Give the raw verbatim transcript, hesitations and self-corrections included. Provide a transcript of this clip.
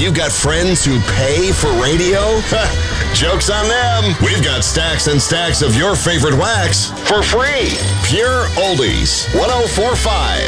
You've got friends who pay for radio? Joke's on them. We've got stacks and stacks of your favorite wax for free. Pure Oldies, one oh four point five.